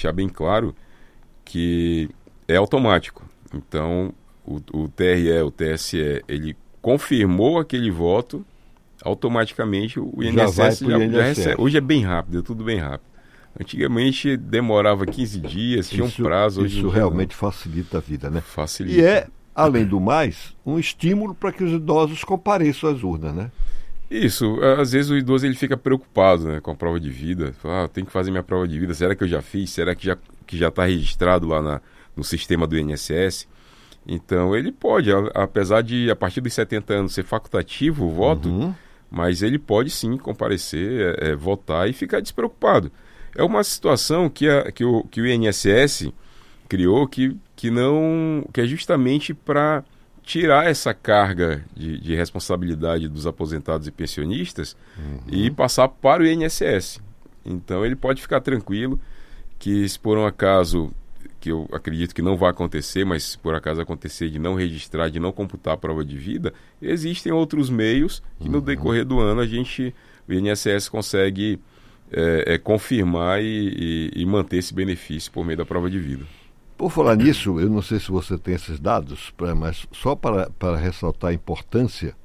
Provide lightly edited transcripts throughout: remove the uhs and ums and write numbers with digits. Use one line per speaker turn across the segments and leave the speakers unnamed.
deixar bem claro que é automático. Então, o TRE, o TSE, ele confirmou aquele voto, automaticamente o INSS já recebe. Hoje é bem rápido, é tudo bem rápido. Antigamente demorava 15 dias, tinha um prazo.
Isso realmente facilita a vida, né?
Facilita.
E é, além do mais, um estímulo para que os idosos compareçam às urnas, né?
Isso, às vezes o idoso ele fica preocupado, né, com a prova de vida. Fala, tenho que fazer minha prova de vida, será que eu já fiz? Será que já está registrado lá no sistema do INSS? Então ele pode, apesar de a partir dos 70 anos ser facultativo o voto, mas ele pode sim comparecer, votar e ficar despreocupado. É uma situação que o INSS criou que é justamente para tirar essa carga de responsabilidade dos aposentados e pensionistas e passar para o INSS. Então ele pode ficar tranquilo que, se por um acaso, que eu acredito que não vai acontecer, mas se por acaso acontecer de não registrar, de não computar a prova de vida, existem outros meios que no decorrer do ano o INSS consegue confirmar e manter esse benefício por meio da prova de vida.
Por falar nisso, eu não sei se você tem esses dados, mas só para ressaltar a importância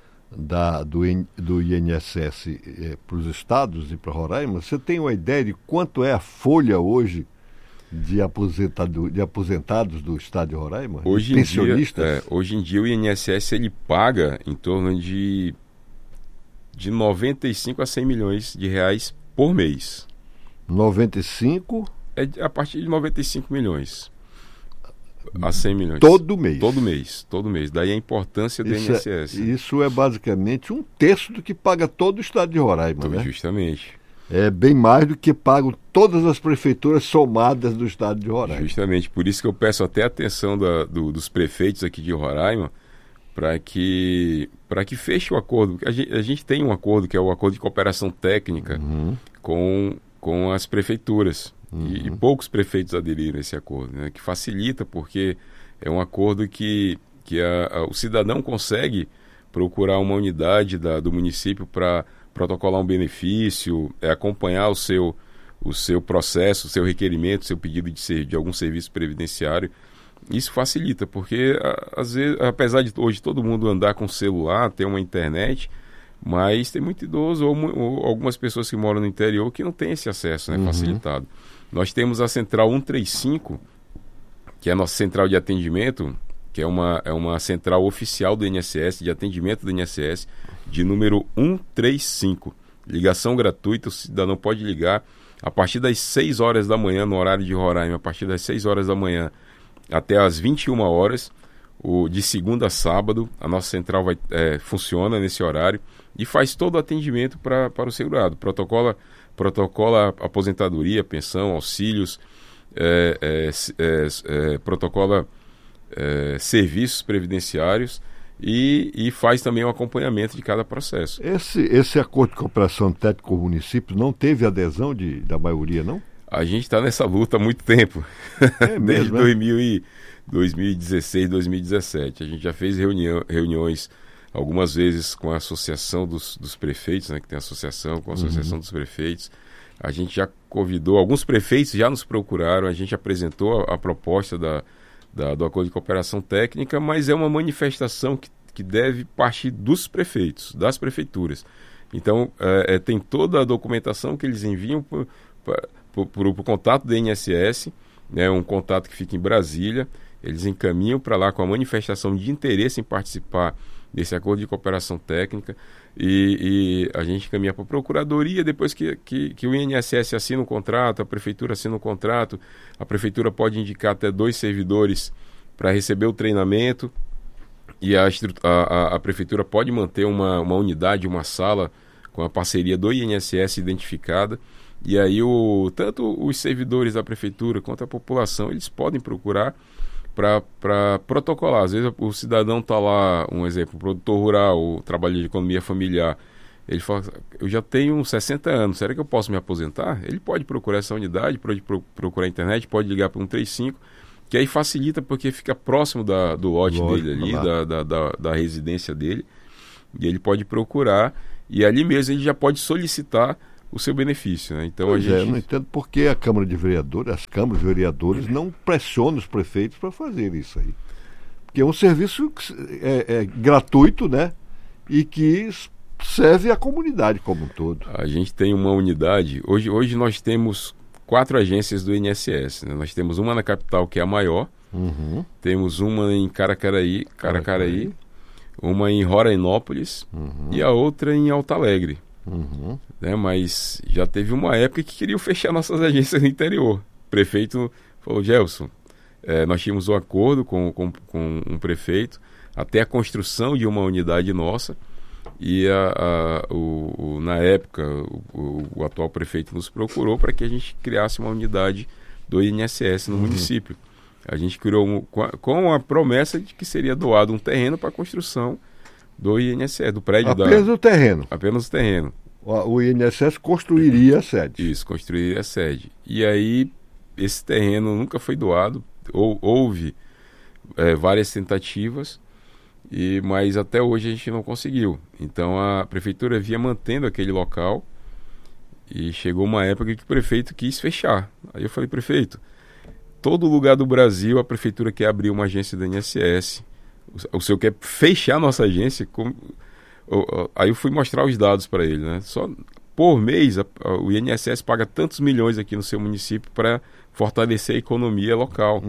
do INSS para os estados e para Roraima, você tem uma ideia de quanto é a folha hoje de aposentados do estado de Roraima?
Hoje
pensionistas?
Hoje em dia o INSS ele paga em torno de 95 a 100 milhões de reais por mês.
95?
A partir de 95 milhões a 100 milhões.
Todo mês?
Todo mês. Daí a importância do INSS.
Isso é basicamente um terço do que paga todo o estado de Roraima, né?
Justamente.
É bem mais do que pagam todas as prefeituras somadas do estado de Roraima.
Justamente. Por isso que eu peço até a atenção dos prefeitos aqui de Roraima para que feche o acordo. A gente tem um acordo que é o acordo de cooperação técnica com as prefeituras. E poucos prefeitos aderiram a esse acordo, né? Que facilita, porque é um acordo que o cidadão consegue procurar uma unidade do município para protocolar um benefício, acompanhar o seu processo, o seu requerimento, o seu pedido de algum serviço previdenciário. Isso facilita, porque às vezes, apesar de hoje todo mundo andar com celular, ter uma internet, mas tem muito idoso ou algumas pessoas que moram no interior que não têm esse acesso, né, facilitado. Nós temos a Central 135, que é a nossa central de atendimento, que é uma central oficial do INSS, de atendimento do INSS, de número 135. Ligação gratuita, o cidadão pode ligar a partir das 6 horas da manhã, no horário de Roraima, a partir das 6 horas da manhã até as 21 horas, de segunda a sábado. A nossa central funciona nesse horário e faz todo o atendimento para o segurado. Protocola aposentadoria, pensão, auxílios, protocola serviços previdenciários e faz também o acompanhamento de cada processo.
Esse acordo de cooperação técnica com o município não teve adesão da maioria, não?
A gente está nessa luta há muito tempo, desde 2016, 2017. A gente já fez reuniões algumas vezes com a associação dos prefeitos, né, que tem associação com a associação dos prefeitos. A gente já convidou, alguns prefeitos já nos procuraram, a gente apresentou a proposta do acordo de cooperação técnica, mas é uma manifestação que deve partir dos prefeitos, das prefeituras. Então, tem toda a documentação que eles enviam por contato do INSS, né, um contato que fica em Brasília. Eles encaminham para lá com a manifestação de interesse em participar desse acordo de cooperação técnica e a gente encaminha para a Procuradoria. Depois que o INSS assina o contrato, a Prefeitura assina o contrato, a Prefeitura pode indicar até 2 servidores para receber o treinamento e a Prefeitura pode manter uma unidade, uma sala com a parceria do INSS identificada. E aí tanto os servidores da Prefeitura quanto a população, eles podem procurar para protocolar. Às vezes o cidadão está lá, um exemplo, produtor rural, trabalho de economia familiar, ele fala, eu já tenho 60 anos, será que eu posso me aposentar? Ele pode procurar essa unidade, pode procurar a internet, pode ligar para 135, que aí facilita porque fica próximo do lote dele ali, da residência dele, e ele pode procurar, e ali mesmo ele já pode solicitar o seu benefício, né? Então
Pois
a gente...
não entendo por que a Câmara de Vereadores, as câmaras de vereadores não pressionam os prefeitos para fazer isso aí. Porque é um serviço gratuito, né? E que serve à comunidade como um todo.
A gente tem uma unidade, hoje nós temos 4 agências do INSS, né? Nós temos uma na capital, que é a maior, temos uma em Caracaraí, uma em Rorainópolis e a outra em Alto Alegre. Né? Mas já teve uma época que queriam fechar nossas agências no interior. O prefeito falou: Gelson, nós tínhamos um acordo com um prefeito até a construção de uma unidade nossa, e na época o atual prefeito nos procurou para que a gente criasse uma unidade do INSS no município. A gente criou com a promessa de que seria doado um terreno para a construção do INSS, do prédio
apenas o terreno.
Apenas o terreno.
O INSS construiria a sede.
Isso, construiria a sede. E aí, esse terreno nunca foi doado. Houve várias tentativas, mas até hoje a gente não conseguiu. Então a prefeitura vinha mantendo aquele local e chegou uma época que o prefeito quis fechar. Aí eu falei: prefeito, todo lugar do Brasil a prefeitura quer abrir uma agência do INSS. O senhor quer fechar a nossa agência? Aí eu fui mostrar os dados para ele, né? Só por mês o INSS paga tantos milhões aqui no seu município para fortalecer a economia local.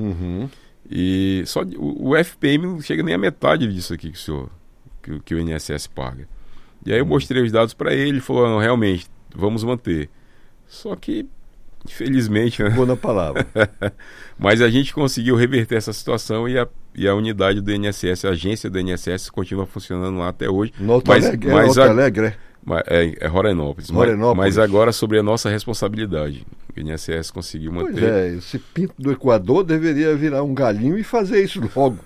E só o FPM não chega nem a metade disso aqui que o INSS paga. E aí eu mostrei os dados para ele falou: não, realmente, vamos manter. Só que, infelizmente, né?
Vou na palavra.
Mas a gente conseguiu reverter essa situação e a unidade do INSS, a agência do INSS, continua funcionando lá até hoje.
No Alto Alegre,
é Rorainópolis. Mas agora sobre a nossa responsabilidade. O INSS conseguiu manter.
Pois esse pinto do Equador deveria virar um galinho e fazer isso logo.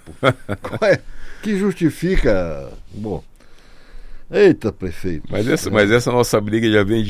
Que justifica... Bom, eita, prefeito.
Mas essa nossa briga já vem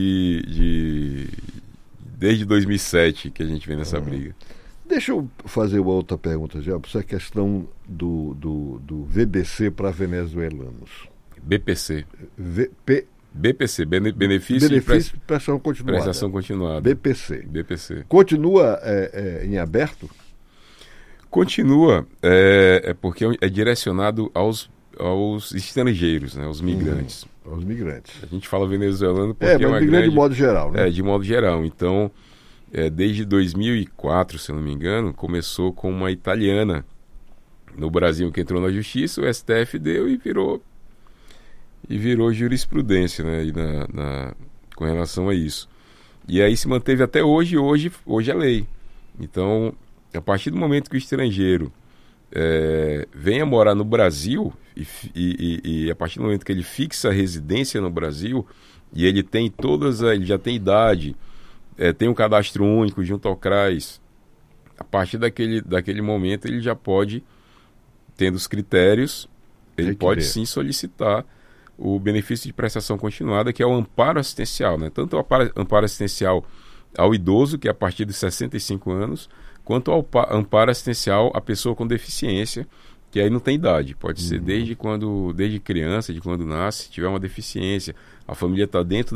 desde 2007 que a gente vem nessa briga.
Deixa eu fazer uma outra pergunta, já, para essa questão do VBC para venezuelanos.
BPC.
BPC,
Benefício
de prestação continuada.
Prestação continuada.
BPC. Continua em aberto?
Continua, porque é direcionado aos estrangeiros, né, aos migrantes.
Aos migrantes.
A gente fala venezuelano porque é uma
migrante de modo geral, né?
De modo geral. Então, desde 2004, se eu não me engano, começou com uma italiana no Brasil que entrou na justiça, o STF deu e virou jurisprudência, né, com relação a isso. E aí se manteve até hoje é lei. Então, a partir do momento que o estrangeiro venha morar no Brasil e a partir do momento que ele fixa a residência no Brasil e ele já tem idade, tem um cadastro único junto ao CRAS, a partir daquele momento ele já pode, tendo os critérios, ele pode sim solicitar o benefício de prestação continuada, que é o amparo assistencial, né? Tanto o amparo assistencial ao idoso, que é a partir dos 65 anos, quanto ao amparo assistencial à pessoa com deficiência, que aí não tem idade. Pode ser desde criança, de quando nasce, se tiver uma deficiência, a família está dentro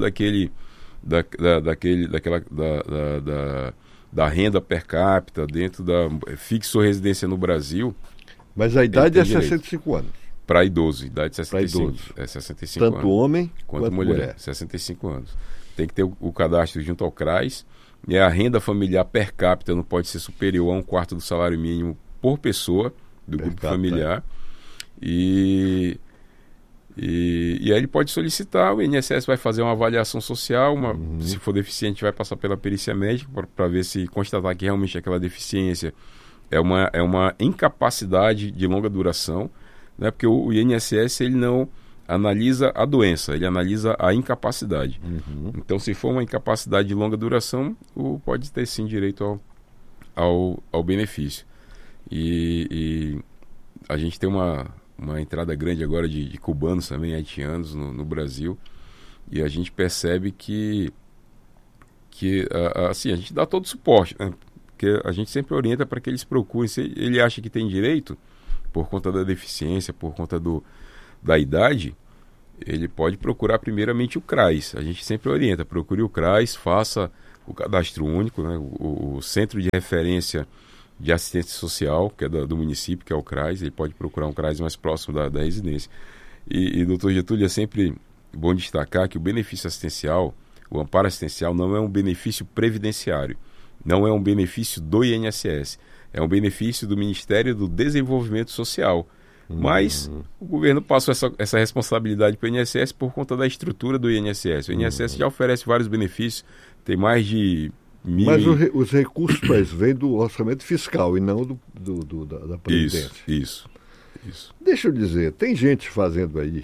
da renda per capita, dentro da fixou residência no Brasil.
Mas a idade é 65 anos.
Para idoso, idade de 65. 65
Tanto
anos.
Homem
quanto mulher. 65 anos. Tem que ter o cadastro junto ao CRAS. E a renda familiar per capita não pode ser superior a 1/4 do salário mínimo por pessoa do grupo familiar. E aí ele pode solicitar, o INSS vai fazer uma avaliação social, se for deficiente vai passar pela perícia médica para ver se constatar que realmente aquela deficiência é uma incapacidade de longa duração, né? Porque o INSS ele não analisa a doença, ele analisa a incapacidade. Então, se for uma incapacidade de longa duração, pode ter sim direito ao benefício. E a gente tem uma entrada grande agora de cubanos também, haitianos no Brasil, e a gente percebe que assim, a gente dá todo o suporte, né? Porque a gente sempre orienta para que eles procurem, se ele acha que tem direito, por conta da deficiência, por conta da idade, ele pode procurar primeiramente o CRAS. A gente sempre orienta, procure o CRAS, faça o cadastro único, né? O Centro de Referência de Assistência Social, que é do município, que é o CRAS. Ele pode procurar um CRAS mais próximo da residência. E doutor Getúlio, é sempre bom destacar que o benefício assistencial, o amparo assistencial, não é um benefício previdenciário, não é um benefício do INSS, é um benefício do Ministério do Desenvolvimento Social. Mas o governo passou essa responsabilidade para o INSS por conta da estrutura do INSS. O INSS já oferece vários benefícios, tem mais de mil...
Mas os recursos para isso vêm do orçamento fiscal e não da Previdência.
Isso.
Deixa eu dizer, tem gente fazendo aí,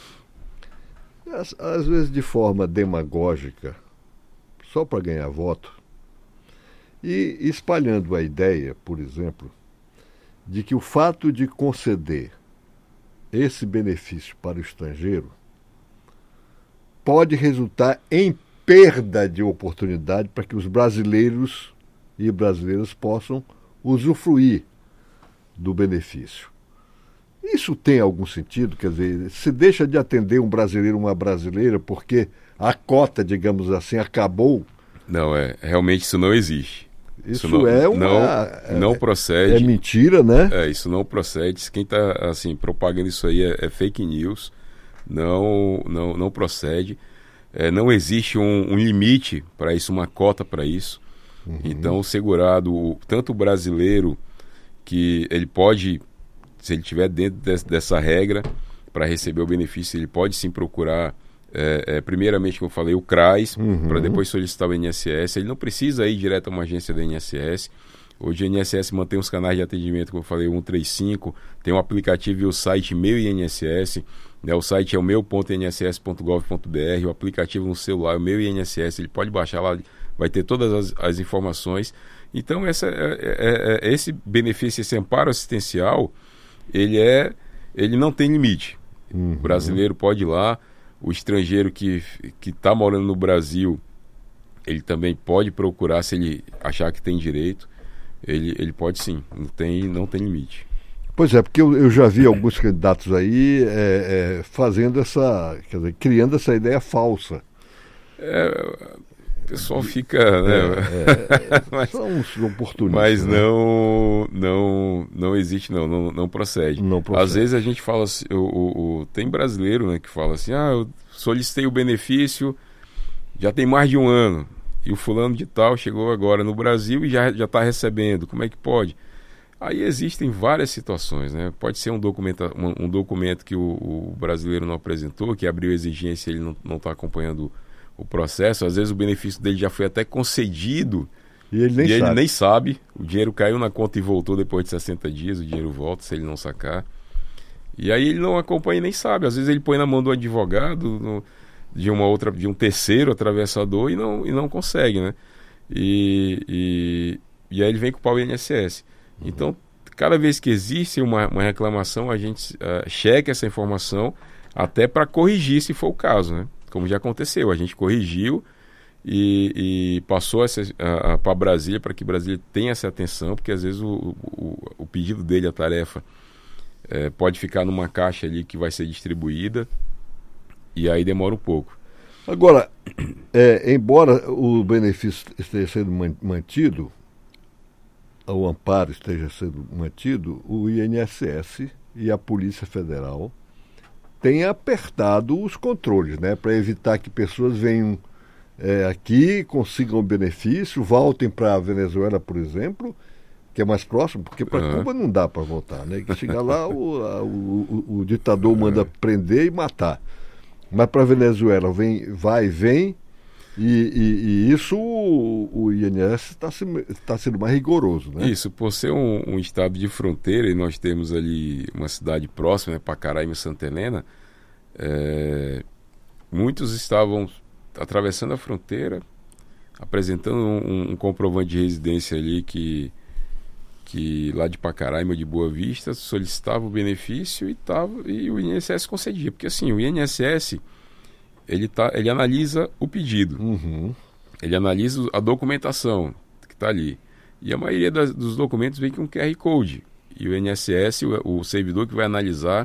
às vezes de forma demagógica, só para ganhar voto, e espalhando a ideia, por exemplo, de que o fato de conceder esse benefício para o estrangeiro pode resultar em perda de oportunidade para que os brasileiros e brasileiras possam usufruir do benefício. Isso tem algum sentido? Quer dizer, se deixa de atender um brasileiro ou uma brasileira porque a cota, digamos assim, acabou?
Não, realmente isso não existe.
Isso
não procede.
É mentira, né?
Isso não procede. Quem está assim, propagando isso aí é fake news. Não procede. Não existe um limite para isso, uma cota para isso. Então, o segurado, tanto o brasileiro, que ele pode, se ele estiver dentro dessa regra, para receber o benefício, ele pode sim procurar, primeiramente, como eu falei, o CRAS, para depois solicitar o INSS. Ele não precisa ir direto a uma agência do INSS. Hoje o INSS mantém os canais de atendimento, como eu falei, 135, tem um aplicativo e o site Meu INSS, né? O site é o meu.inss.gov.br, o aplicativo no celular é o Meu INSS, ele pode baixar lá, vai ter todas as informações. Então esse benefício, esse amparo assistencial, ele não tem limite. O brasileiro pode ir lá, o estrangeiro que está morando no Brasil, ele também pode procurar, se ele achar que tem direito, ele pode sim, não tem limite.
Pois é, porque eu já vi alguns candidatos aí fazendo criando essa ideia falsa.
O pessoal fica, né?
São uns oportunistas.
Mas não existe, não procede. Às vezes a gente fala assim, tem brasileiro, né, que fala assim, eu solicitei o benefício, já tem mais de um ano, e o fulano de tal chegou agora no Brasil e já está recebendo, como é que pode? Aí existem várias situações, né? Pode ser um documento que o brasileiro não apresentou, que abriu exigência e ele não está acompanhando o processo. Às vezes o benefício dele já foi até concedido e ele nem sabe. O dinheiro caiu na conta e voltou depois de 60 dias, o dinheiro volta se ele não sacar. E aí ele não acompanha e nem sabe. Às vezes ele põe na mão do advogado, de um terceiro atravessador e não consegue, né? E aí ele vem culpar o INSS. Então, cada vez que existe uma reclamação, a gente checa essa informação até para corrigir, se for o caso, né? Como já aconteceu, a gente corrigiu e passou para Brasília, para que Brasília tenha essa atenção, porque às vezes o pedido dele, a tarefa, pode ficar numa caixa ali que vai ser distribuída e aí demora um pouco.
Agora, embora o benefício esteja sendo mantido, o amparo esteja sendo mantido, o INSS e a Polícia Federal têm apertado os controles, né, para evitar que pessoas venham aqui, consigam o benefício, voltem para a Venezuela, por exemplo, que é mais próximo, porque para Cuba não dá para voltar, né? Que chegar lá, o ditador manda prender e matar. Mas para a Venezuela vai e vem, e isso o INSS está sendo mais rigoroso, né?
Isso, por ser um estado de fronteira, e nós temos ali uma cidade próxima, Pacaraima e Santa Helena, muitos estavam atravessando a fronteira, apresentando um comprovante de residência ali que lá de Pacaraima, de Boa Vista, solicitava o benefício e o INSS concedia. Porque assim, o INSS ele analisa o pedido, ele analisa a documentação que está ali. E a maioria dos documentos vem com QR Code. E o INSS, o servidor que vai analisar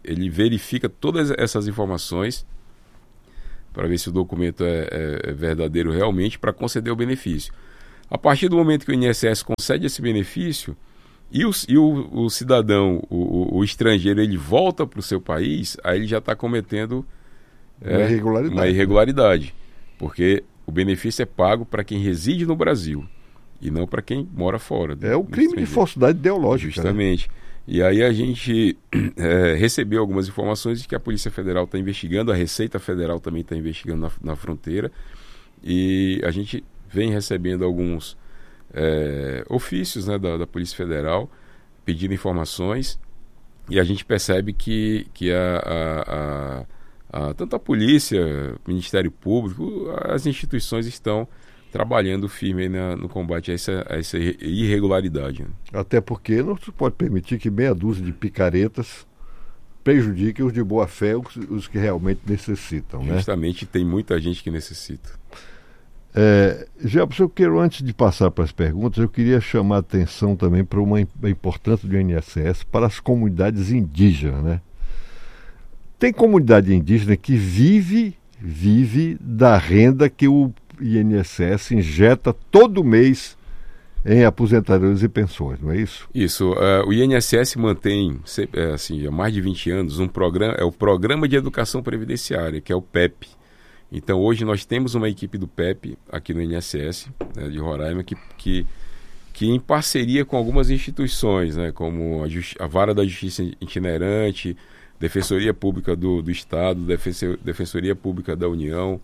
ele verifica todas essas informações para ver se o documento é verdadeiro realmente, para conceder o benefício. A partir do momento que o INSS concede esse benefício e o cidadão, o estrangeiro, ele volta para o seu país, aí ele já está cometendo uma irregularidade, porque o benefício é pago para quem reside no Brasil e não para quem mora fora.
É o crime de falsidade ideológica.
Justamente. Né? E aí a gente recebeu algumas informações de que a Polícia Federal está investigando, a Receita Federal também está investigando na fronteira, e a gente vem recebendo alguns ofícios, né, da Polícia Federal pedindo informações, e a gente percebe que tanto a polícia, o Ministério Público, as instituições estão trabalhando firme no combate a essa irregularidade. Né?
Até porque não se pode permitir que meia dúzia de picaretas prejudiquem os de boa fé, os que realmente necessitam.
Justamente, né? Tem muita gente que necessita.
Jefferson, eu quero, antes de passar para as perguntas, eu queria chamar a atenção também para uma importância do INSS para as comunidades indígenas, né? Tem comunidade indígena que vive da renda que o INSS injeta todo mês em aposentadorias e pensões, não é isso?
Isso. O INSS mantém, há mais de 20 anos, o Programa de Educação Previdenciária, que é o PEP. Então, hoje nós temos uma equipe do PEP aqui no INSS, né, de Roraima, que em parceria com algumas instituições, né, como a Vara da Justiça Itinerante, Defensoria Pública do Estado, Defensoria Pública da União,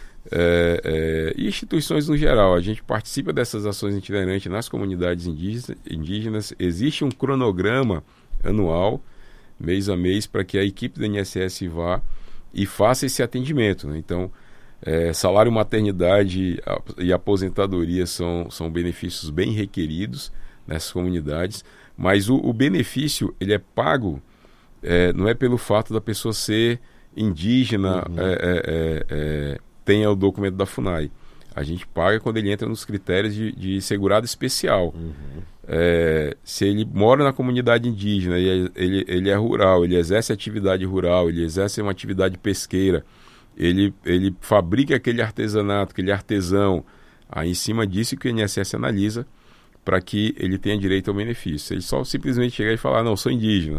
e instituições no geral. A gente participa dessas ações itinerantes nas comunidades indígenas. Existe um cronograma anual, mês a mês, para que a equipe do INSS vá e faça esse atendimento, né? Então, salário maternidade e aposentadoria são benefícios bem requeridos nessas comunidades, mas o benefício ele é pago, não é pelo fato da pessoa ser indígena, tenha o documento da FUNAI. A gente paga quando ele entra nos critérios de segurado especial. Se ele mora na comunidade indígena, ele é rural, ele exerce atividade rural, ele exerce uma atividade pesqueira, ele fabrica aquele artesanato, aquele artesão, aí em cima disso que o INSS analisa para que ele tenha direito ao benefício. Ele só simplesmente chegar e falar, não, sou indígena.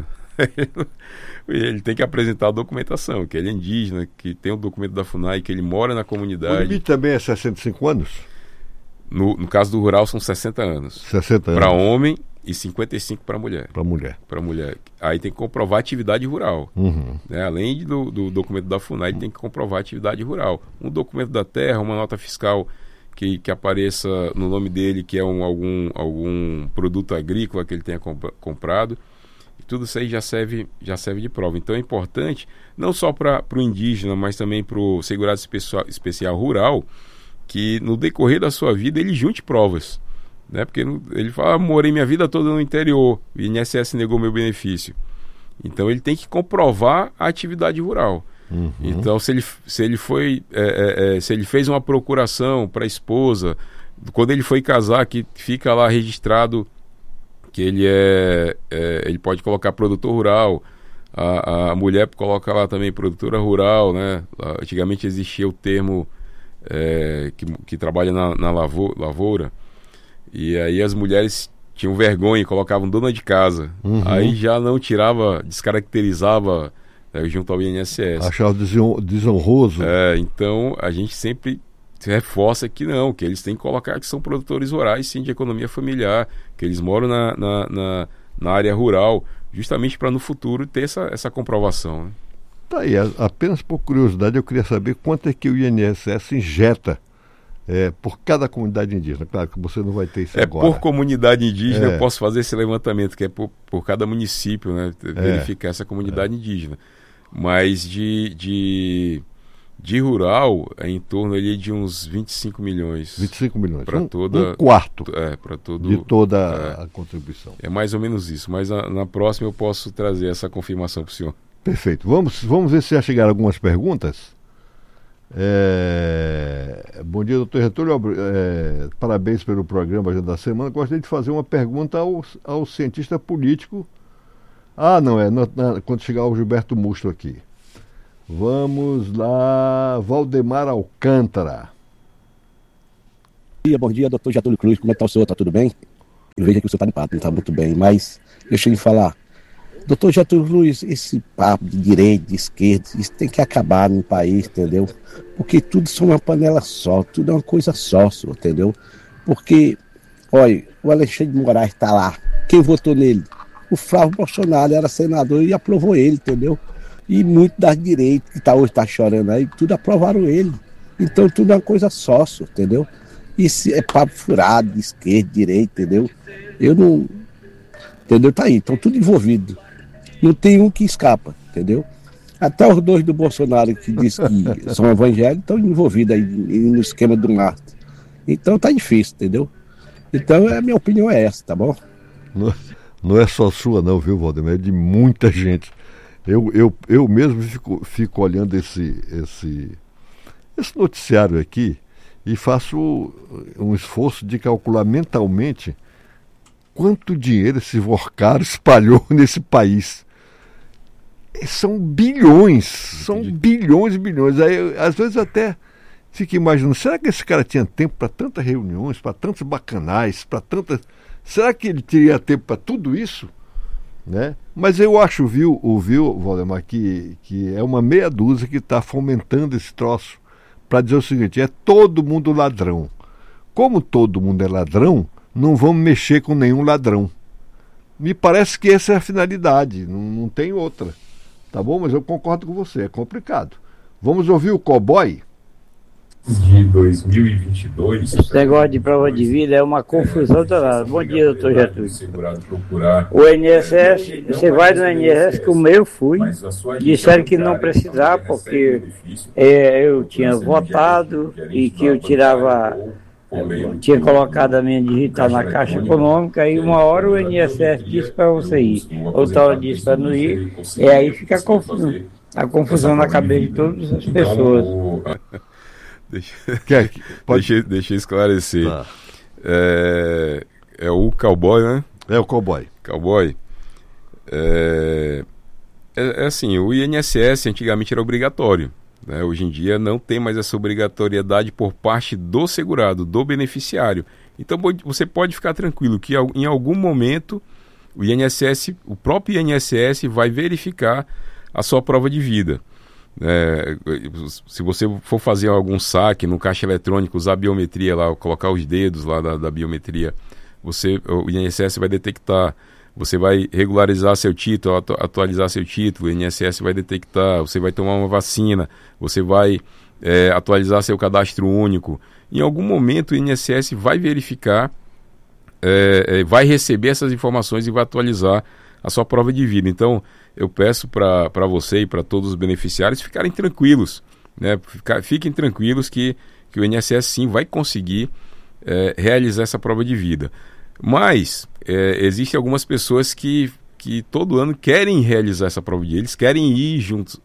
Ele tem que apresentar a documentação, que ele é indígena, que tem o documento da FUNAI, que ele mora na comunidade.
O limite também é 65 anos?
No caso do rural são 60 anos.
60 anos.
Para homem e 55 para mulher.
Para mulher.
Aí tem que comprovar atividade rural.
Uhum.
Né? Além do documento da FUNAI, ele tem que comprovar atividade rural. Um documento da terra, uma nota fiscal que apareça no nome dele, que é algum produto agrícola que ele tenha comprado. Tudo isso aí já serve de prova. Então é importante, não só para o indígena, mas também para o segurado especial rural, que no decorrer da sua vida ele junte provas. Né? Porque ele fala, morei minha vida toda no interior, o INSS negou meu benefício. Então ele tem que comprovar a atividade rural.
Uhum.
Então se ele fez uma procuração para a esposa, quando ele foi casar, que fica lá registrado que ele pode colocar produtor rural, a mulher coloca lá também produtora rural, né? Antigamente existia o termo que trabalha na lavoura, e aí as mulheres tinham vergonha e colocavam dona de casa.
Uhum.
Aí já não descaracterizava junto ao INSS.
Achava desonroso.
Então a gente sempre reforça que não, que eles têm que colocar que são produtores rurais, sim, de economia familiar, que eles moram na área rural, justamente para no futuro ter essa comprovação. Né?
Tá aí, apenas por curiosidade, eu queria saber quanto é que o INSS injeta por cada comunidade indígena. Claro que você não vai ter isso agora.
Por comunidade indígena eu posso fazer esse levantamento, que é por cada município, né? Verificar essa comunidade indígena. Mas de rural é em torno ali de uns 25 milhões.
25 milhões.
Para toda,
um quarto
para todo,
de toda a contribuição.
É mais ou menos isso. Mas na próxima eu posso trazer essa confirmação para o senhor.
Perfeito. Vamos ver se já chegaram algumas perguntas. Bom dia, doutor Getúlio. Parabéns pelo programa Agenda da Semana. Gostaria de fazer uma pergunta ao cientista político Ah, não é. Quando chegar o Gilberto Mustro aqui. Vamos lá. Valdemar Alcântara.
Bom dia, doutor Getúlio Cruz. Como é que está o senhor? Está tudo bem? Eu vejo que o senhor está limpado, não está muito bem. Mas deixa eu lhe falar. Doutor Getúlio Cruz, esse papo de direita, de esquerda, isso tem que acabar no país, entendeu? Porque tudo são uma panela só, tudo é uma coisa só, senhor, entendeu? Porque, olha, o Alexandre de Moraes está lá. Quem votou nele? O Flávio Bolsonaro era senador e aprovou ele, entendeu? E muito das direitas que hoje está chorando aí, tudo aprovaram ele. Então tudo é uma coisa só, senhor, entendeu? Isso é papo furado, de esquerda, de direita, entendeu? Eu não... Entendeu? Tá aí, estão tudo envolvido. Não tem um que escapa, entendeu? Até os dois do Bolsonaro que diz que são evangélicos estão envolvidos aí no esquema do mártir. Então tá difícil, entendeu? Então a minha opinião é essa, tá bom?
Não é só sua não, viu, Valdemar? É de muita gente. Eu mesmo fico olhando esse noticiário aqui e faço um esforço de calcular mentalmente quanto dinheiro esse Vorcaro espalhou nesse país. São bilhões e bilhões. Aí, às vezes até fico imaginando, será que esse cara tinha tempo para tantas reuniões, para tantos bacanais, para tantas... Será que ele teria tempo para tudo isso? Né? Mas eu acho, viu, Valdemar, que é uma meia dúzia que está fomentando esse troço para dizer o seguinte, é todo mundo ladrão. Como todo mundo é ladrão, não vamos mexer com nenhum ladrão. Me parece que essa é a finalidade, não tem outra. Tá bom? Mas eu concordo com você, é complicado. Vamos ouvir o Cowboy?
De 2022.
Esse negócio de prova de vida é uma confusão danada. Bom dia, doutor Getúlio. O INSS, você vai no INSS, como eu fui, disseram que não precisava, porque eu tinha votado e que eu tinha colocado a minha digital na Caixa Econômica e uma hora o INSS disse para você ir, outra hora disse para não ir, e aí fica a confusão na cabeça de todas as pessoas.
Deixa eu esclarecer. Tá. É o Cowboy, né?
É o Cowboy.
É assim, o INSS antigamente era obrigatório. Né? Hoje em dia não tem mais essa obrigatoriedade por parte do segurado, do beneficiário. Então você pode ficar tranquilo que em algum momento o próprio INSS vai verificar a sua prova de vida. Se você for fazer algum saque no caixa eletrônico, usar a biometria lá, colocar os dedos lá da biometria, o INSS vai detectar. Você vai regularizar seu título, atualizar seu título, o INSS vai detectar. Você vai tomar uma vacina, você vai atualizar seu cadastro único. Em algum momento o INSS vai verificar, vai receber essas informações e vai atualizar a sua prova de vida. Então eu peço para você e para todos os beneficiários ficarem tranquilos, né? Fiquem tranquilos que o INSS sim vai conseguir realizar essa prova de vida. Mas existem algumas pessoas que todo ano querem realizar essa prova de vida, eles querem ir juntos,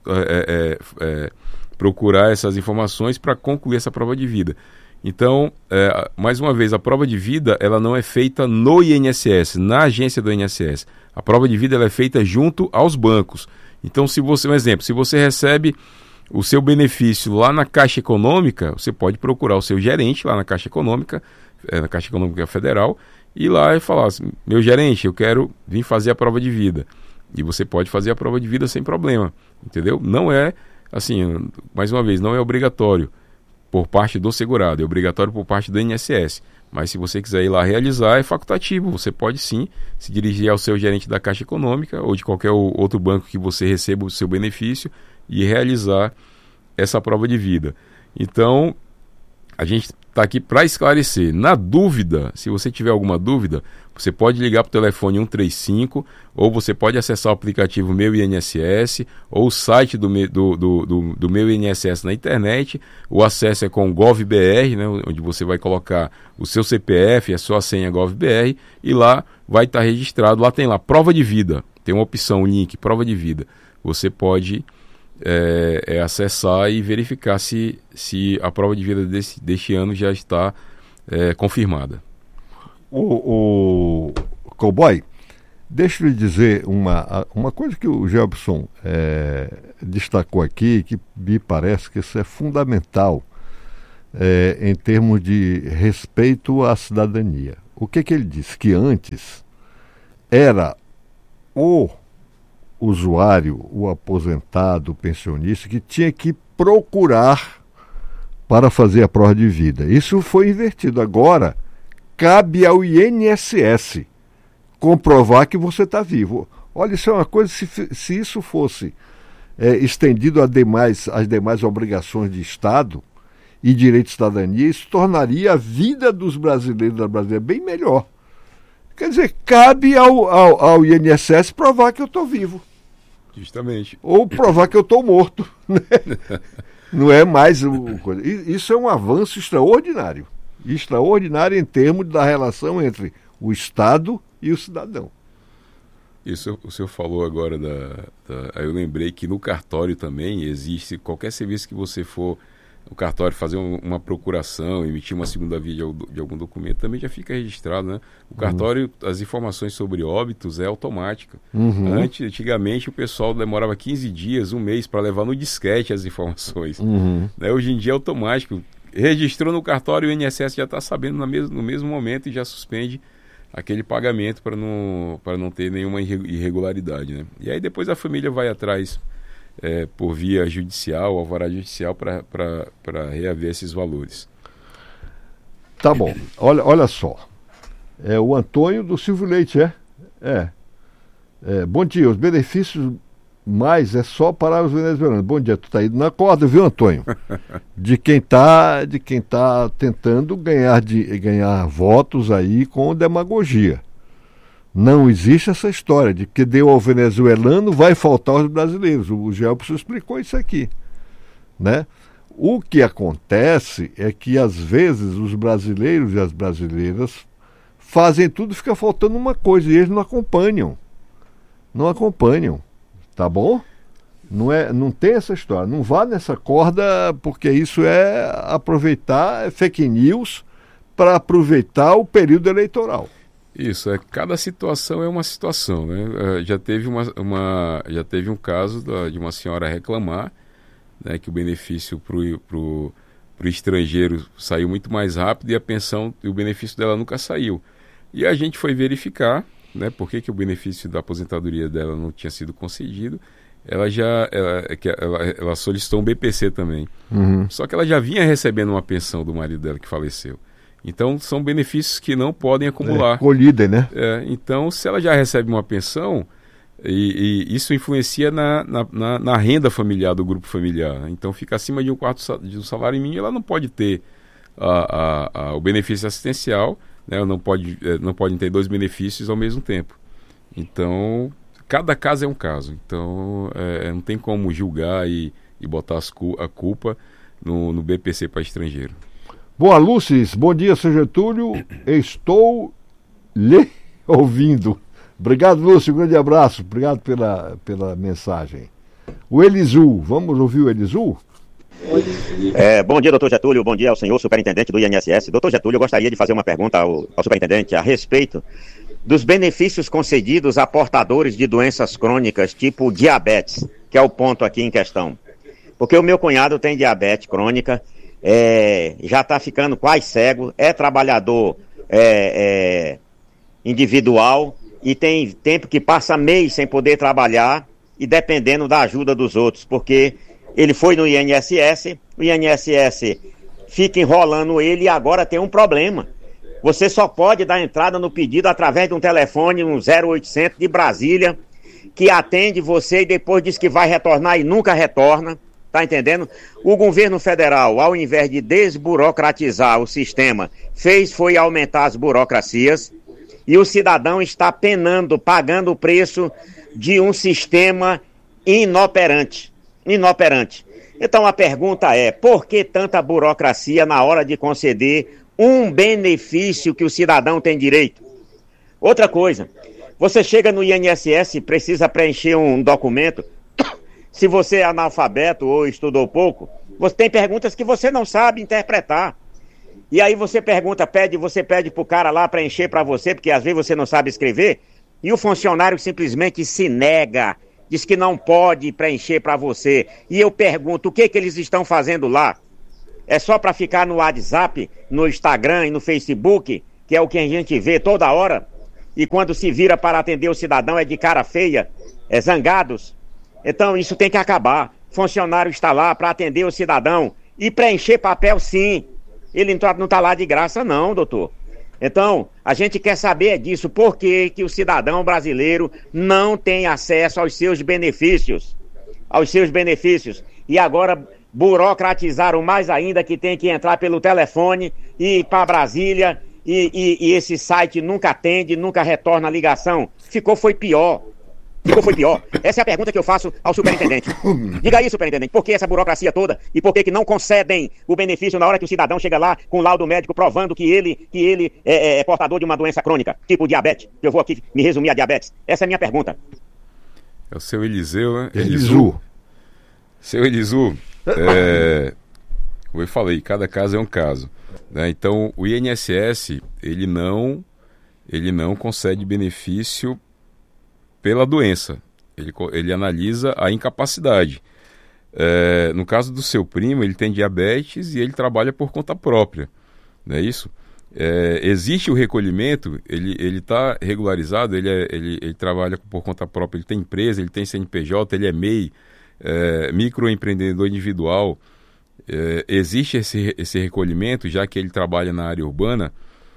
procurar essas informações para concluir essa prova de vida. Então, mais uma vez, a prova de vida ela não é feita no INSS, na agência do INSS. A prova de vida ela é feita junto aos bancos. Então, se você recebe o seu benefício lá na Caixa Econômica, você pode procurar o seu gerente lá na Caixa Econômica Federal, e lá e falar assim, meu gerente, eu quero vir fazer a prova de vida. E você pode fazer a prova de vida sem problema, entendeu? Não é, assim, mais uma vez, não é obrigatório por parte do segurado, é obrigatório por parte do INSS. Mas se você quiser ir lá realizar, é facultativo. Você pode sim se dirigir ao seu gerente da Caixa Econômica ou de qualquer outro banco que você receba o seu benefício e realizar essa prova de vida. Então, a gente está aqui para esclarecer. Na dúvida, se você tiver alguma dúvida, você pode ligar para o telefone 135, ou você pode acessar o aplicativo Meu INSS, ou o site do Meu INSS na internet. O acesso é com GovBR, né, onde você vai colocar o seu CPF, a sua senha GovBR, e lá vai estar registrado. Lá tem lá, prova de vida. Tem uma opção, um link, prova de vida. Você pode acessar e verificar se a prova de vida deste ano já está confirmada.
O Cowboy, Deixa eu lhe dizer uma coisa que o Gelbson destacou aqui, que me parece que isso é fundamental em termos de respeito à cidadania. O que ele disse? Que antes era o usuário, o aposentado, o pensionista, que tinha que procurar para fazer a prova de vida. Isso foi invertido. Agora, cabe ao INSS comprovar que você está vivo. Olha, isso é uma coisa, se isso fosse estendido às demais obrigações de Estado e direito de cidadania, isso tornaria a vida dos brasileiros e da brasileira bem melhor. Quer dizer, cabe ao INSS provar que eu estou vivo.
Justamente.
Ou provar que eu estou morto. Né? Não é mais coisa. Isso é um avanço extraordinário. Extraordinário em termos da relação entre o Estado e o cidadão.
Isso o senhor falou agora aí eu lembrei que no cartório também existe qualquer serviço que você for o cartório fazer uma procuração, emitir uma segunda via de algum documento, também já fica registrado, né? O cartório, as informações sobre óbitos é automática. Antigamente o pessoal demorava 15 dias, um mês para levar no disquete as informações. Né? Hoje em dia é automático. Registrou no cartório, o INSS já está sabendo no mesmo momento e já suspende aquele pagamento para não ter nenhuma irregularidade, né? E aí depois a família vai atrás por via judicial, alvará judicial, para reaver esses valores.
Tá bom. Olha só. É o Antônio do Silvio Leite, bom dia. Os benefícios mais é só para os venezuelanos. Bom dia, tu tá indo na corda, viu, Antônio? De quem tá tentando ganhar votos aí com demagogia. Não existe essa história de que deu ao venezuelano, vai faltar aos brasileiros. O Gelbson explicou isso aqui, né? O que acontece é que, às vezes, os brasileiros e as brasileiras fazem tudo e fica faltando uma coisa, e eles não acompanham. Não acompanham, tá bom? Não tem essa história. Não vá nessa corda, porque isso é aproveitar fake news para aproveitar o período eleitoral.
Isso, cada situação é uma situação, né? Já teve um caso de uma senhora reclamar, né, que o benefício para o estrangeiro saiu muito mais rápido e a pensão e o benefício dela nunca saiu. E a gente foi verificar, né, por que o benefício da aposentadoria dela não tinha sido concedido. Ela solicitou um BPC também. Só que ela já vinha recebendo uma pensão do marido dela que faleceu. Então, são benefícios que não podem acumular.
Colhida, né?
Então, se ela já recebe uma pensão, e isso influencia na renda familiar do grupo familiar. Né? Então, fica acima de um quarto do salário mínimo, ela não pode ter o benefício assistencial, né? Não podem ter dois benefícios ao mesmo tempo. Então, cada caso é um caso. Então, não tem como julgar e botar a culpa no BPC para estrangeiro.
Boa, Lúcis, bom dia, seu Getúlio, estou lhe ouvindo. Obrigado, Lúcio, um grande abraço, obrigado pela mensagem. O Elisu, vamos ouvir o Elisu?
Bom dia, doutor Getúlio, bom dia ao senhor superintendente do INSS. Doutor Getúlio, eu gostaria de fazer uma pergunta ao superintendente a respeito dos benefícios concedidos a portadores de doenças crônicas, tipo diabetes, que é o ponto aqui em questão. Porque o meu cunhado tem diabetes crônica, já está ficando quase cego, é trabalhador individual e tem tempo que passa mês sem poder trabalhar e dependendo da ajuda dos outros, porque ele foi no INSS, o INSS fica enrolando ele e agora tem um problema. Você só pode dar entrada no pedido através de um telefone, um 0800 de Brasília, que atende você e depois diz que vai retornar e nunca retorna. Tá entendendo? O governo federal, ao invés de desburocratizar o sistema, foi aumentar as burocracias e o cidadão está penando, pagando o preço de um sistema inoperante. Então a pergunta é, por que tanta burocracia na hora de conceder um benefício que o cidadão tem direito? Outra coisa, você chega no INSS e precisa preencher um documento. Se você é analfabeto ou estudou pouco, você tem perguntas que você não sabe interpretar. E aí você pede pro cara lá preencher para você, porque às vezes você não sabe escrever. E o funcionário simplesmente se nega, diz que não pode preencher para você. E eu pergunto, o que eles estão fazendo lá? É só para ficar no WhatsApp, no Instagram e no Facebook, que é o que a gente vê toda hora? E quando se vira para atender o cidadão é de cara feia, é zangados? Então isso tem que acabar. Funcionário está lá para atender o cidadão e preencher papel, sim. Ele não está lá de graça, não, doutor. Então, a gente quer saber disso. Por que o cidadão brasileiro não tem acesso aos seus benefícios? Aos seus benefícios. E agora burocratizaram mais ainda, que tem que entrar pelo telefone e ir para Brasília. E esse site nunca atende, nunca retorna a ligação. Foi pior. Essa é a pergunta que eu faço ao superintendente. Diga aí, superintendente, por que essa burocracia toda e por que não concedem o benefício na hora que o cidadão chega lá com o laudo médico provando que ele é portador de uma doença crônica, tipo diabetes? Eu vou aqui me resumir a diabetes. Essa é a minha pergunta.
É o seu Eliseu, né?
Elisu.
Seu Elisu, como eu falei, cada caso é um caso, né? Então, o INSS, ele não concede benefício pela doença, ele analisa a incapacidade. No caso do seu primo, ele tem diabetes e ele trabalha por conta própria, não é isso? Existe o recolhimento, ele está regularizado, ele trabalha por conta própria, ele tem empresa, ele tem CNPJ, ele é MEI, microempreendedor individual. Existe esse recolhimento, já que ele trabalha na área urbana.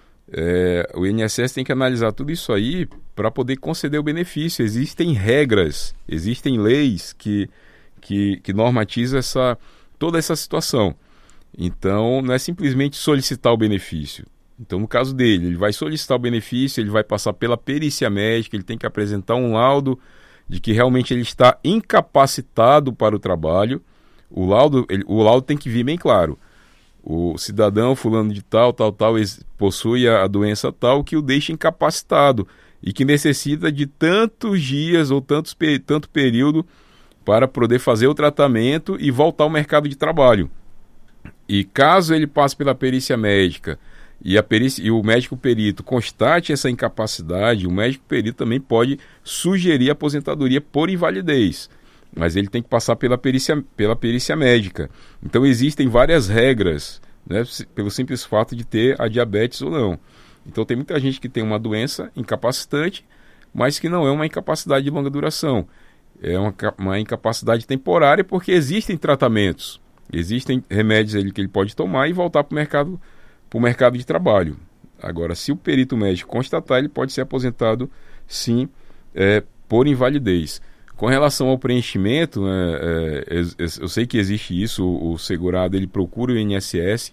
O INSS tem que analisar tudo isso aí para poder conceder o benefício. Existem regras, existem leis que normatizam toda essa situação. Então, não é simplesmente solicitar o benefício. Então, no caso dele, ele vai solicitar o benefício, ele vai passar pela perícia médica, ele tem que apresentar um laudo de que realmente ele está incapacitado para o trabalho. O laudo tem que vir bem claro. O cidadão fulano de tal, possui a doença tal que o deixa incapacitado e que necessita de tantos dias ou tanto período para poder fazer o tratamento e voltar ao mercado de trabalho. E caso ele passe pela perícia médica e o médico perito constate essa incapacidade, o médico perito também pode sugerir a aposentadoria por invalidez. Mas ele tem que passar pela perícia médica. Então existem várias regras, né, pelo simples fato de ter a diabetes ou não. Então tem muita gente que tem uma doença incapacitante, mas que não é uma incapacidade de longa duração. É uma incapacidade temporária, porque existem tratamentos, existem remédios que ele pode tomar e voltar para o mercado de trabalho. Agora, se o perito médico constatar, ele pode ser aposentado, sim, por invalidez. Com relação ao preenchimento, eu sei que existe isso, o segurado ele procura o INSS,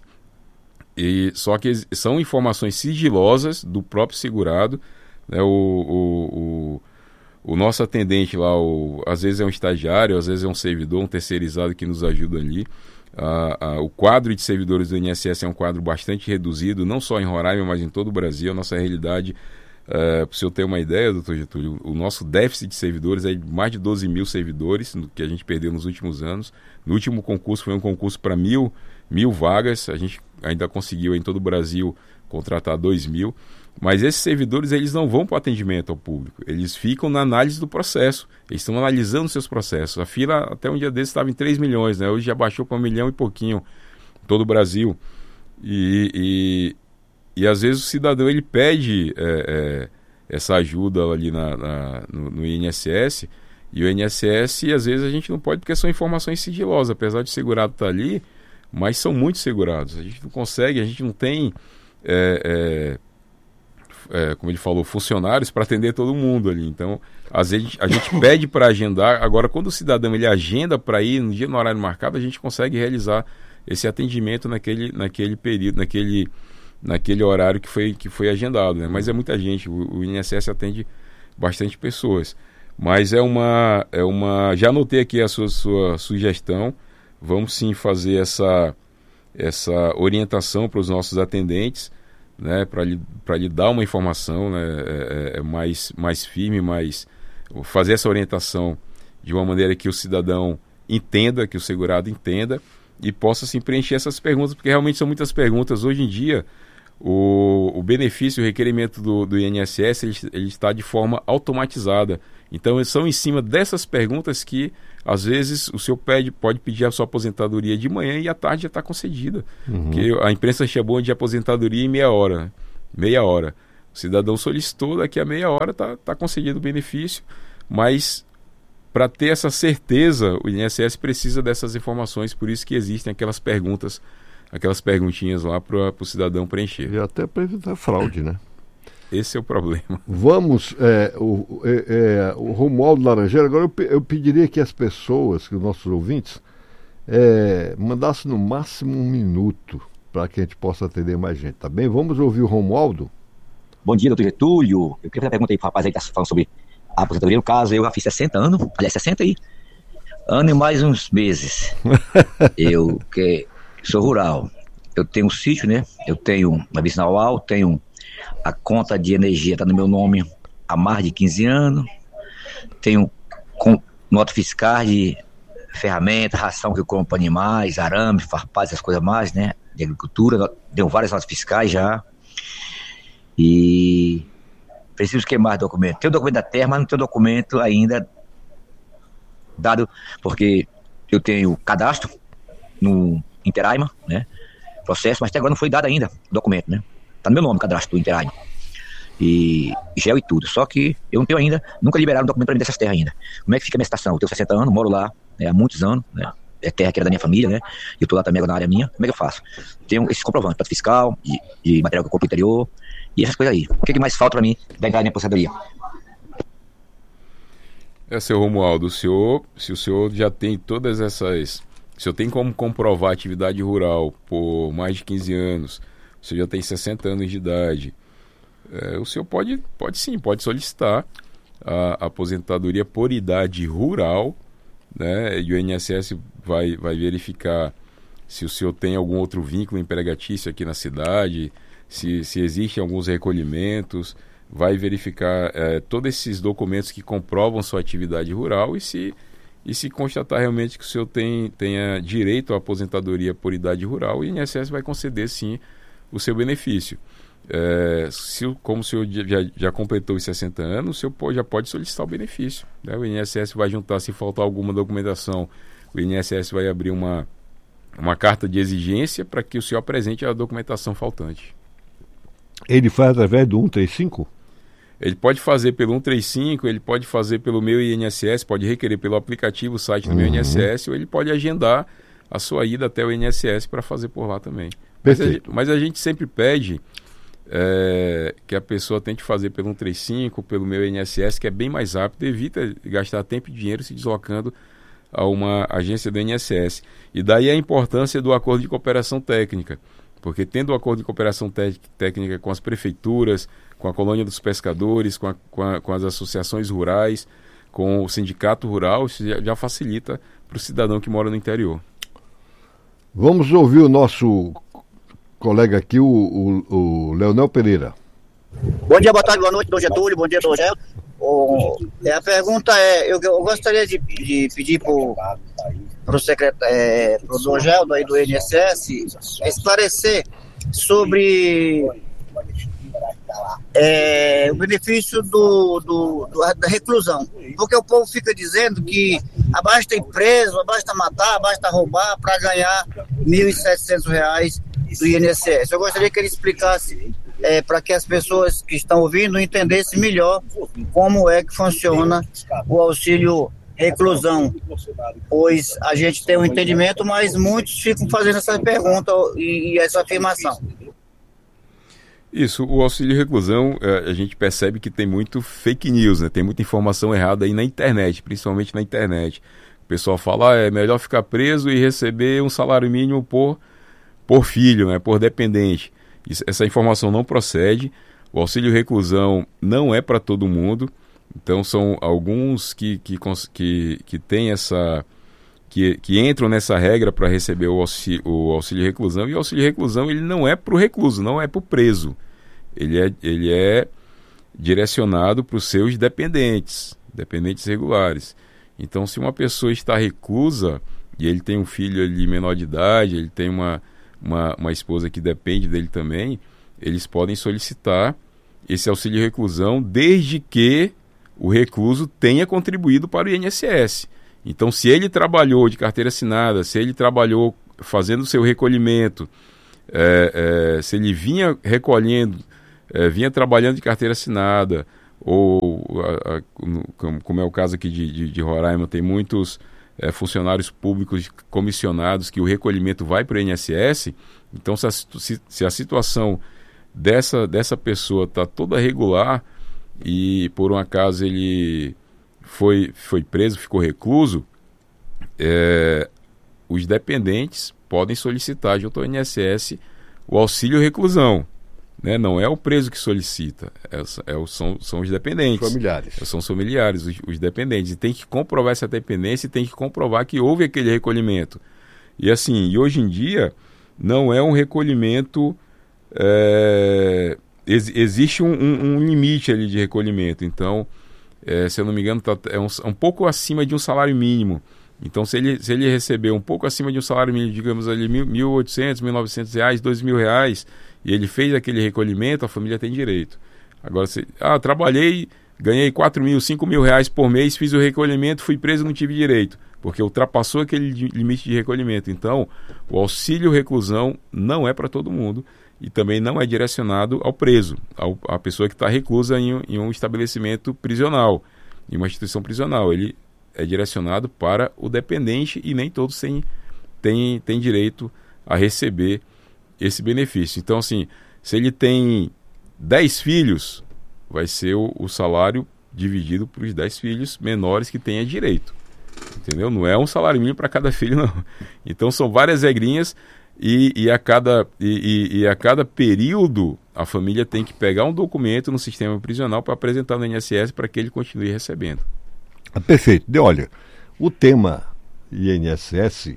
só que são informações sigilosas do próprio segurado, né? O nosso atendente lá, às vezes é um estagiário, às vezes é um servidor, um terceirizado que nos ajuda ali. O quadro de servidores do INSS é um quadro bastante reduzido, não só em Roraima, mas em todo o Brasil. A nossa realidade, para o senhor ter uma ideia, doutor Getúlio, o nosso déficit de servidores é de mais de 12 mil servidores que a gente perdeu nos últimos anos. No último concurso foi um concurso para mil vagas, a gente ainda conseguiu em todo o Brasil contratar 2.000, mas esses servidores eles não vão para o atendimento ao público, eles ficam na análise do processo, eles estão analisando seus processos. A fila até um dia desses estava em 3 milhões, né? Hoje já baixou para 1 milhão e pouquinho em todo o Brasil. E às vezes o cidadão ele pede essa ajuda ali no INSS, e o INSS às vezes a gente não pode porque são informações sigilosas, apesar de o segurado estar ali, mas são muito segurados. A gente não consegue, a gente não tem, como ele falou, funcionários para atender todo mundo ali. Então, às vezes a gente pede para agendar. Agora, quando o cidadão ele agenda para ir no horário marcado, a gente consegue realizar esse atendimento naquele período, naquele horário que foi agendado, né? Mas é muita gente, o INSS atende bastante pessoas. Mas já anotei aqui a sua sugestão. Vamos sim fazer essa orientação para os nossos atendentes, né, para lhe dar uma informação, né, mais firme, fazer essa orientação de uma maneira que o cidadão entenda, que o segurado entenda e possa sim preencher essas perguntas, porque realmente são muitas perguntas. Hoje em dia, o benefício, o requerimento do INSS, ele está de forma automatizada. Então, são em cima dessas perguntas que, às vezes, o senhor pode pedir a sua aposentadoria de manhã e à tarde já está concedida. Porque a imprensa chamou de aposentadoria em meia hora. Né? Meia hora. O cidadão solicitou, daqui a meia hora está concedido o benefício, mas para ter essa certeza, o INSS precisa dessas informações, por isso que existem aquelas perguntinhas lá para o cidadão preencher.
E até para evitar fraude, né?
Esse é o problema.
Vamos, o Romualdo Laranjeira, agora eu pediria que as pessoas, que os nossos ouvintes, mandassem no máximo 1 minuto para que a gente possa atender mais gente, tá bem? Vamos ouvir o Romualdo.
Bom dia, doutor Getúlio. Eu queria fazer uma pergunta aí para o rapaz aí que está falando sobre a aposentadoria. No caso, eu já fiz 60 anos, aliás, 60 aí, ano e mais uns meses. Eu que sou rural, eu tenho um sítio, né? Eu tenho uma bisnaual, tenho a conta de energia, está no meu nome há mais de 15 anos, tenho nota fiscal de ferramenta, ração que eu compro para animais, arame, farpaz, essas coisas mais, né? De agricultura, deu várias notas fiscais já. E preciso que mais documento. Tenho o documento da terra, mas não tenho documento ainda dado, porque eu tenho cadastro no Interaima, né? Processo, mas até agora não foi dado ainda o documento, né? Tá no meu nome, cadastro do Interaima. E gel e tudo. Só que eu não tenho ainda, nunca liberaram o documento para mim dessas terras ainda. Como é que fica a minha situação? Eu tenho 60 anos, moro lá, né, há muitos anos, né? É terra que era da minha família, né? E eu tô lá também agora na área minha. Como é que eu faço? Tenho esses comprovantes, nota fiscal, de material que eu compro no interior e essas coisas aí. O que mais falta para mim da entrada na minha aposentadoria?
Seu Romualdo, se o senhor já tem todas essas... Se o senhor tem como comprovar a atividade rural por mais de 15 anos, o senhor já tem 60 anos de idade, o senhor pode solicitar a aposentadoria por idade rural, né? E o INSS vai verificar se o senhor tem algum outro vínculo empregatício aqui na cidade, se existem alguns recolhimentos, vai verificar todos esses documentos que comprovam sua atividade rural e se constatar realmente que o senhor tenha direito à aposentadoria por idade rural, o INSS vai conceder sim o seu benefício. Como o senhor já completou os 60 anos, o senhor já pode solicitar o benefício, né? O INSS vai juntar, se faltar alguma documentação, o INSS vai abrir uma carta de exigência para que o senhor apresente a documentação faltante.
Ele faz através do 135?
Ele pode fazer pelo 135, ele pode fazer pelo meu INSS, pode requerer pelo aplicativo, o site do meu INSS, ou ele pode agendar a sua ida até o INSS para fazer por lá também. Mas a gente sempre pede que a pessoa tente fazer pelo 135, pelo meu INSS, que é bem mais rápido, evita gastar tempo e dinheiro se deslocando a uma agência do INSS. E daí a importância do acordo de cooperação técnica, porque tendo o acordo de cooperação técnica com as prefeituras, com a colônia dos pescadores, com as associações rurais, com o sindicato rural, isso já facilita para o cidadão que mora no interior.
Vamos ouvir o nosso colega aqui, o Leonel Pereira.
Bom dia, boa tarde, boa noite, doutor Getúlio, bom dia, doutor Gel. A pergunta eu gostaria de pedir para o doutor Geldo aí do INSS esclarecer sobre o benefício da reclusão, porque o povo fica dizendo que basta ir preso, basta matar, basta roubar para ganhar R$ 1.700 do INSS. Eu gostaria que ele explicasse para que as pessoas que estão ouvindo entendessem melhor como é que funciona o auxílio reclusão, pois a gente tem um entendimento, mas muitos ficam fazendo essa pergunta e essa afirmação.
Isso, o auxílio reclusão, a gente percebe que tem muito fake news, né? Tem muita informação errada aí na internet, principalmente na internet. O pessoal fala, é melhor ficar preso e receber um salário mínimo por filho, né? Por dependente. Essa informação não procede. O auxílio reclusão não é para todo mundo. Então são alguns que têm que entram nessa regra para receber o auxílio reclusão, e o auxílio reclusão ele não é para o recluso, não é para o preso. Ele é direcionado para os seus dependentes regulares. Então, se uma pessoa está reclusa e ele tem um filho ali menor de idade, ele tem uma esposa que depende dele também, eles podem solicitar esse auxílio reclusão desde que o recluso tenha contribuído para o INSS. Então, se ele trabalhou de carteira assinada, se ele trabalhou fazendo o seu recolhimento, se ele vinha recolhendo, vinha trabalhando de carteira assinada, ou como é o caso aqui de Roraima, tem muitos funcionários públicos comissionados que o recolhimento vai para o INSS. Então, se a situação dessa pessoa está toda regular e por um acaso ele foi preso, ficou recluso, os dependentes podem solicitar junto ao INSS o auxílio reclusão, né? Não é o preso que solicita, são os dependentes.
Familiares.
São os familiares, os dependentes. E tem que comprovar essa dependência e tem que comprovar que houve aquele recolhimento. E assim, hoje em dia, não é um recolhimento... existe um limite ali de recolhimento. Então, se eu não me engano, é um pouco acima de um salário mínimo. Então, se ele receber um pouco acima de um salário mínimo, digamos ali R$1.800, R$1.900, R$2.000, e ele fez aquele recolhimento, a família tem direito. Agora, trabalhei, ganhei R$4.000, R$5.000 por mês, fiz o recolhimento, fui preso e não tive direito, porque ultrapassou aquele limite de recolhimento. Então, o auxílio reclusão não é para todo mundo e também não é direcionado ao preso, à pessoa que está reclusa em um estabelecimento prisional, em uma instituição prisional. Ele é direcionado para o dependente e nem todos têm direito a receber esse benefício. Então, assim, se ele tem 10 filhos, vai ser o salário dividido para os 10 filhos menores que tenha direito. Entendeu? Não é um salário mínimo para cada filho, não. Então, são várias regrinhas e a cada período a família tem que pegar um documento no sistema prisional para apresentar no INSS para que ele continue recebendo.
Perfeito. Olha, o tema INSS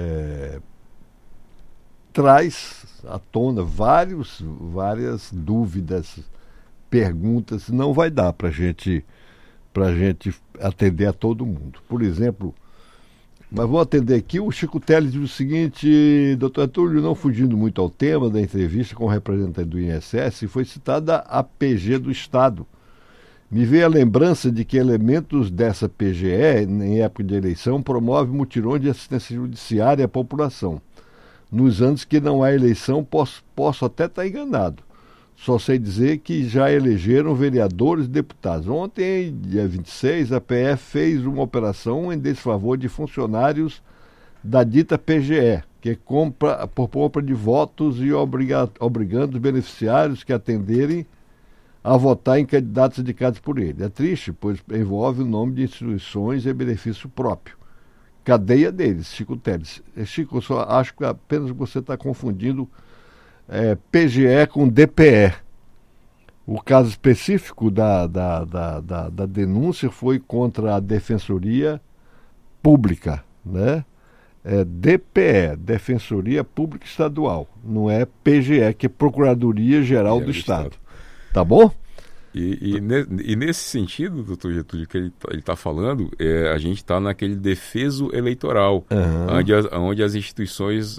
traz à tona várias dúvidas, perguntas. Não vai dar para a gente atender a todo mundo. Por exemplo, mas vou atender aqui, o Chico Teles diz o seguinte: doutor Túlio, não fugindo muito ao tema da entrevista com o representante do INSS, foi citada a PG do Estado. Me veio a lembrança de que elementos dessa PGE, em época de eleição, promovem mutirões de assistência judiciária à população. Nos anos que não há eleição, posso até estar enganado. Só sei dizer que já elegeram vereadores e deputados. Ontem, dia 26, a PF fez uma operação em desfavor de funcionários da dita PGE, que compra de votos e obrigando os beneficiários que atenderem a votar em candidatos indicados por ele. É triste, pois envolve o nome de instituições e benefício próprio. Cadeia deles, Chico Teles. Chico, eu só acho que apenas você está confundindo PGE com DPE. O caso específico da denúncia foi contra a Defensoria Pública, né? DPE, Defensoria Pública Estadual, não é PGE, que é Procuradoria Geral do Estado. Tá bom?
E nesse sentido, doutor Getúlio, que ele está falando, a gente está naquele defeso eleitoral, onde as instituições...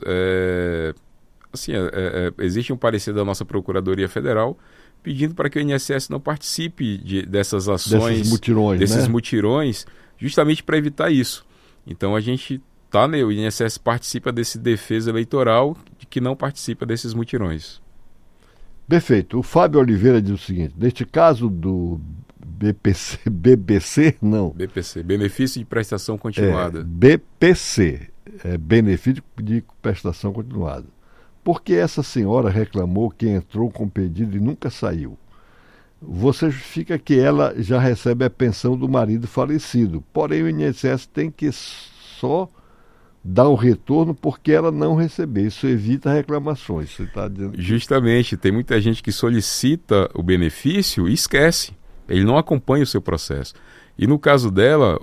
existe um parecer da nossa Procuradoria Federal pedindo para que o INSS não participe dessas ações, desses mutirões, justamente para evitar isso. Então a gente o INSS participa desse defesa eleitoral de que não participa desses mutirões.
Perfeito. O Fábio Oliveira diz o seguinte: neste caso do BBC,
Benefício de Prestação Continuada.
BPC, Benefício de Prestação Continuada. Porque essa senhora reclamou que entrou com pedido e nunca saiu. Você justifica que ela já recebe a pensão do marido falecido, porém o INSS tem que só dar o retorno porque ela não receber. Isso evita reclamações. Você tá dizendo...
Justamente, tem muita gente que solicita o benefício e esquece. Ele não acompanha o seu processo. E no caso dela,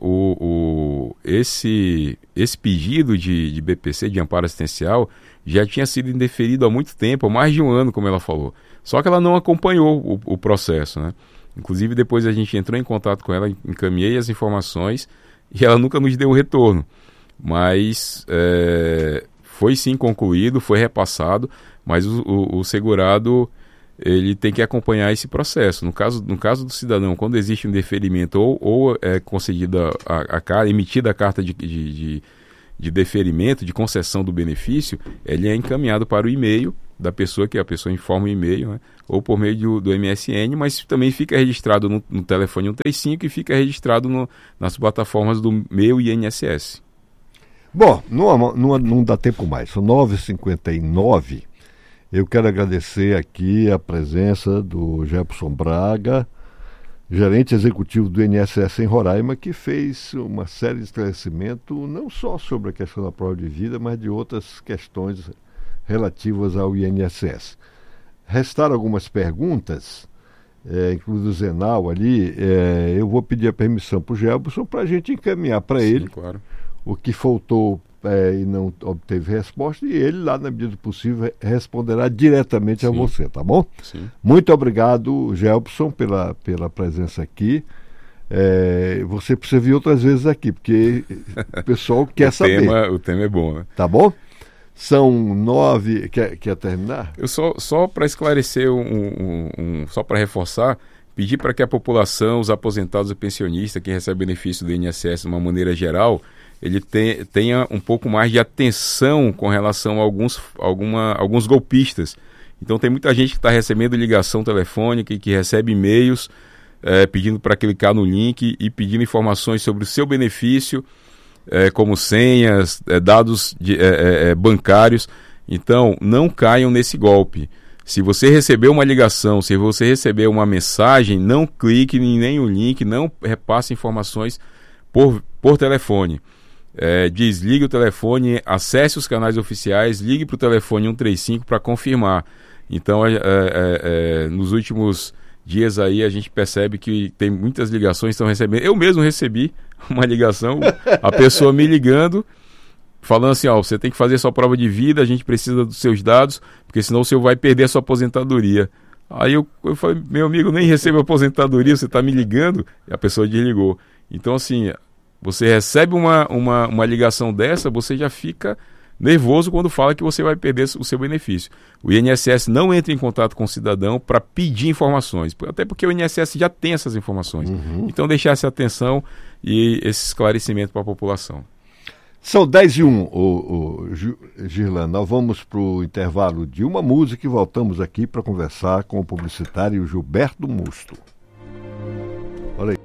esse pedido de BPC, de amparo assistencial, já tinha sido indeferido há muito tempo, há mais de um ano, como ela falou. Só que ela não acompanhou o processo, né? Inclusive, depois a gente entrou em contato com ela, encaminhei as informações e ela nunca nos deu um retorno. Mas foi sim concluído, foi repassado, mas o segurado ele tem que acompanhar esse processo. No caso do cidadão, quando existe um deferimento ou é concedida emitida a carta de deferimento, de concessão do benefício, ele é encaminhado para o e-mail da pessoa, que a pessoa informa o e-mail, né? Ou por meio do MSN, mas também fica registrado no telefone 135 e fica registrado nas plataformas do meu INSS.
Bom, não dá tempo mais, são 9h59. Eu quero agradecer aqui a presença do Jefferson Braga, gerente executivo do INSS em Roraima, que fez uma série de esclarecimentos, não só sobre a questão da prova de vida, mas de outras questões relativas ao INSS. Restaram algumas perguntas, inclusive o Zenal ali, eu vou pedir a permissão para o Jefferson para a gente encaminhar para ele,
claro,
o que faltou e não obteve resposta, e ele, lá na medida do possível, responderá diretamente a você, tá bom?
Sim.
Muito obrigado, Gelson, pela presença aqui. Você precisa vir outras vezes aqui, porque o pessoal quer saber.
O tema é bom, né?
Tá bom? São 9... Quer terminar?
Eu só para esclarecer, só para reforçar, pedir para que a população, os aposentados e pensionistas, quem recebe benefício do INSS de uma maneira geral, ele tenha um pouco mais de atenção com relação a alguns golpistas. Então tem muita gente que está recebendo ligação telefônica e que recebe e-mails pedindo para clicar no link e pedindo informações sobre o seu benefício, como senhas, dados bancários. Então não caiam nesse golpe. Se você recebeu uma ligação, se você recebeu uma mensagem, não clique em nenhum link, não repasse informações por telefone. Desligue o telefone, acesse os canais oficiais, ligue para o telefone 135 para confirmar. Então, nos últimos dias aí a gente percebe que tem muitas ligações que estão recebendo. Eu mesmo recebi uma ligação, a pessoa me ligando, falando assim, você tem que fazer sua prova de vida, a gente precisa dos seus dados, porque senão o senhor vai perder a sua aposentadoria. Aí eu falei, meu amigo, nem recebo aposentadoria, você está me ligando? E a pessoa desligou. Então, assim, você recebe uma ligação dessa, você já fica nervoso quando fala que você vai perder o seu benefício. O INSS não entra em contato com o cidadão para pedir informações, até porque o INSS já tem essas informações. Então, deixar essa atenção e esse esclarecimento para a população.
São 10h01, Girlan. Nós vamos para o intervalo de uma música e voltamos aqui para conversar com o publicitário Gilberto Musto. Olha aí.